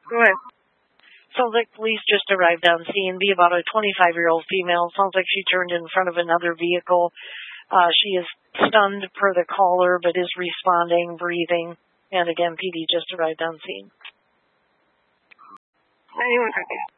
Go ahead. Sounds like police just arrived on scene. Be about a 25-year-old female. Sounds like she turned in front of another vehicle. She is stunned per the caller, but is responding, breathing. And again, PD just arrived on scene. 9150.